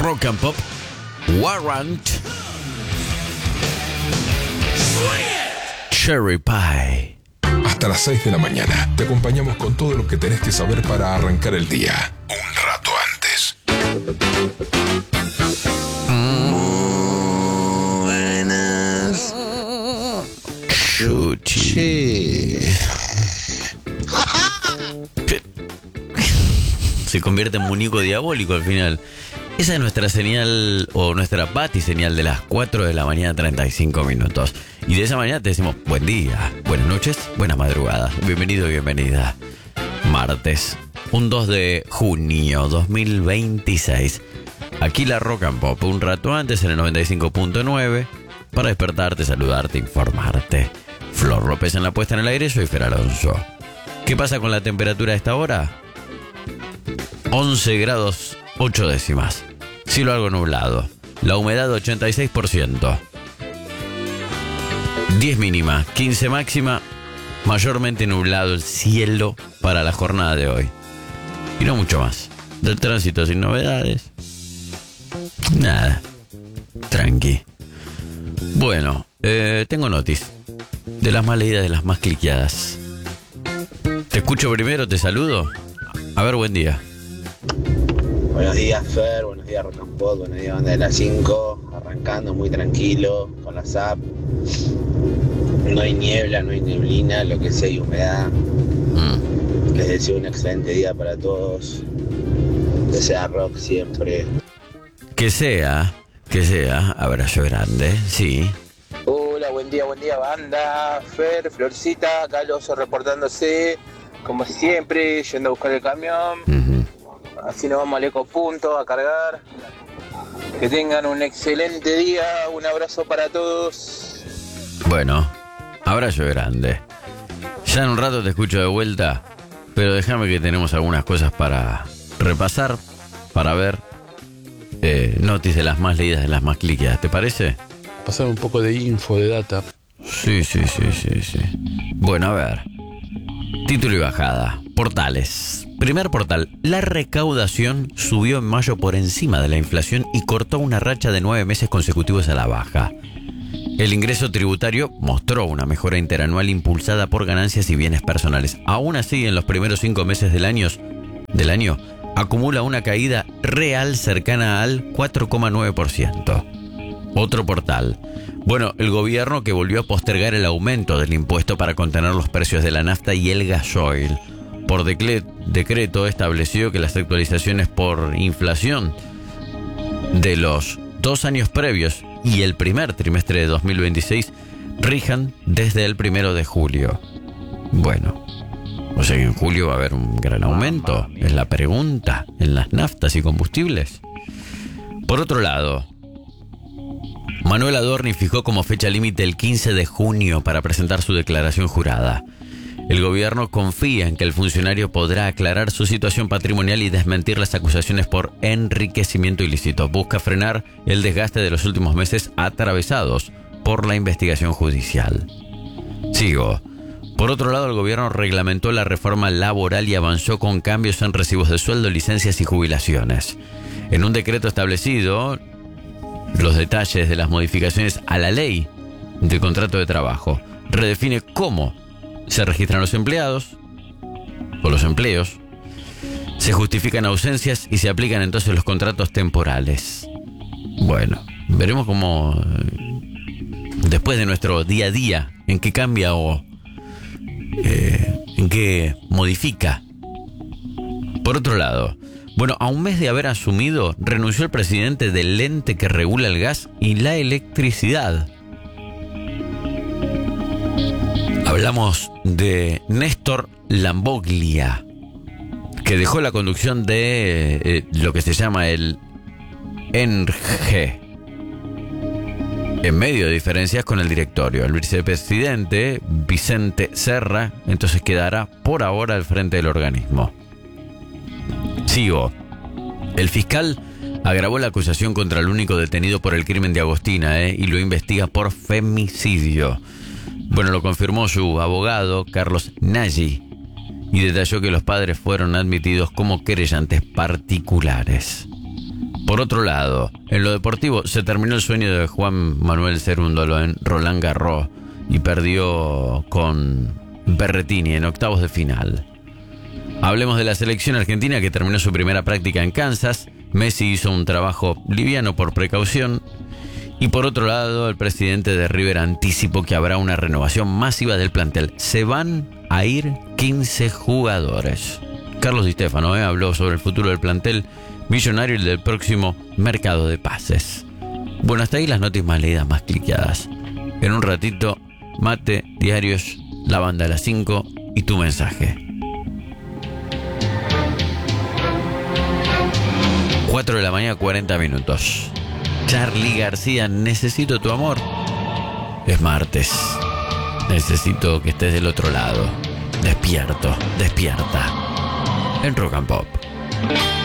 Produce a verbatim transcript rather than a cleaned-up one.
Rock and Pop, Warrant, Cherry Pie. Hasta las seis de la mañana te acompañamos con todo lo que tenés que saber para arrancar el día. Un rato antes. Buenas. Chuchi. Se convierte en muñeco diabólico al final. Esa es nuestra señal, o nuestra bati señal de las cuatro de la mañana, treinta y cinco minutos. Y de esa mañana te decimos buen día, buenas noches, buenas madrugadas. Bienvenido y bienvenida. Martes, un dos de junio dos mil veintiséis. Aquí la Rock and Pop, un rato antes en el noventa y cinco punto nueve. Para despertarte, saludarte, informarte. Flor López en la puesta en el aire, soy Fer Alonso. ¿Qué pasa con la temperatura a esta hora? once grados ocho décimas. Cielo algo nublado. La humedad ochenta y seis por ciento. diez mínima, quince máxima. Mayormente nublado el cielo para la jornada de hoy. Y no mucho más. Del tránsito sin novedades. Nada. Tranqui. Bueno, eh, tengo noticias. De las más leídas, de las más cliqueadas. Te escucho primero, te saludo. A ver, buen día. Buenos días, Fer, buenos días, Rock and Pop, buenos días, banda de las cinco, arrancando muy tranquilo, con la S A P, no hay niebla, no hay neblina, lo que sea hay humedad. Mm. Les deseo un excelente día para todos, que sea rock siempre. Que sea, que sea, abrazo grande, sí. Hola, buen día, buen día, banda, Fer, Florcita, acá el oso reportándose, como siempre, yendo a buscar el camión. Mm-hmm. Así nos vamos al Ecopunto a cargar. Que tengan un excelente día. Un abrazo para todos. Bueno, abrazo grande. Ya en un rato te escucho de vuelta, pero déjame que tenemos algunas cosas para repasar, para ver. Eh, noticias de las más leídas, de las más cliqueadas, ¿te parece? Pasar un poco de info, de data. Sí, sí, sí, sí, sí. Bueno, a ver. Título y bajada. Portales. Primer portal. La recaudación subió en mayo por encima de la inflación y cortó una racha de nueve meses consecutivos a la baja. El ingreso tributario mostró una mejora interanual impulsada por ganancias y bienes personales. Aún así, en los primeros cinco meses del año, del año acumula una caída real cercana al cuatro coma nueve por ciento. Otro portal. Bueno, el gobierno que volvió a postergar el aumento del impuesto para contener los precios de la nafta y el gasoil. Por decle- decreto estableció que las actualizaciones por inflación de los dos años previos y el primer trimestre de dos mil veintiséis rijan desde el primero de julio. Bueno, o sea que en julio va a haber un gran aumento, es la pregunta, en las naftas y combustibles. Por otro lado, Manuel Adorni fijó como fecha límite el quince de junio para presentar su declaración jurada. El gobierno confía en que el funcionario podrá aclarar su situación patrimonial y desmentir las acusaciones por enriquecimiento ilícito. Busca frenar el desgaste de los últimos meses atravesados por la investigación judicial. Sigo. Por otro lado, el gobierno reglamentó la reforma laboral y avanzó con cambios en recibos de sueldo, licencias y jubilaciones. En un decreto establecido los detalles de las modificaciones a la ley del contrato de trabajo. Redefine cómo se registran los empleados o los empleos, se justifican ausencias y se aplican entonces los contratos temporales. Bueno, veremos cómo después de nuestro día a día, en qué cambia o eh, en qué modifica. Por otro lado, bueno, a un mes de haber asumido, renunció el presidente del ente que regula el gas y la electricidad. Hablamos de Néstor Lamboglia, que dejó la conducción de eh, lo que se llama el ENRGE, en medio de diferencias con el directorio. El vicepresidente, Vicente Serra, entonces quedará por ahora al frente del organismo. Sigo. El fiscal agravó la acusación contra el único detenido por el crimen de Agostina eh, y lo investiga por femicidio. Bueno, lo confirmó su abogado, Carlos Nagy, y detalló que los padres fueron admitidos como querellantes particulares. Por otro lado, en lo deportivo se terminó el sueño de Juan Manuel Cerúndolo en Roland Garros y perdió con Berrettini en octavos de final. Hablemos de la selección argentina que terminó su primera práctica en Kansas. Messi hizo un trabajo liviano por precaución. Y por otro lado, el presidente de River anticipó que habrá una renovación masiva del plantel. Se van a ir quince jugadores. Carlos Di Stefano eh, habló sobre el futuro del plantel millonario y del próximo mercado de pases. Bueno, hasta ahí las noticias más leídas, más cliqueadas. En un ratito, mate, diarios, la banda de las cinco y tu mensaje. cuatro de la mañana, cuarenta minutos. Charly García, necesito tu amor. Es martes. Necesito que estés del otro lado. Despierto, despierta. En Rock and Pop.